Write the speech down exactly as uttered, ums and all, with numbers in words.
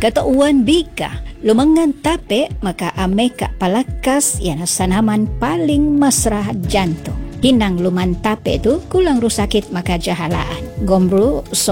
Katauan bika, lumangan tape makaame ka palakas yan sanaman paling masrah janto. Hinang luman tape tu kulang rusakit makajahalaan. Gombro so